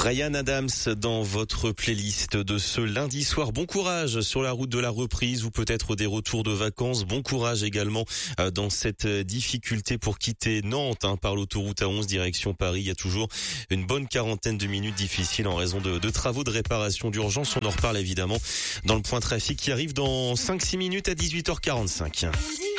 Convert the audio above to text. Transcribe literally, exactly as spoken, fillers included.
Bryan Adams dans votre playlist de ce lundi soir. Bon courage sur la route de la reprise ou peut-être des retours de vacances. Bon courage également dans cette difficulté pour quitter Nantes hein, par l'autoroute A onze direction Paris. Il y a toujours une bonne quarantaine de minutes difficiles en raison de, de travaux de réparation d'urgence. On en reparle évidemment dans le point trafic qui arrive dans cinq six minutes à dix-huit heures quarante-cinq.